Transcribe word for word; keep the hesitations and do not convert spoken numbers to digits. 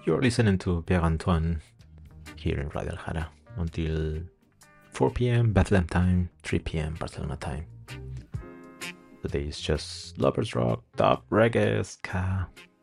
You're listening to Pierre Antoine here in Radio Aljara until four p m Bethlehem time, three p m Barcelona time. Today is just lovers rock, dub, reggae, ska,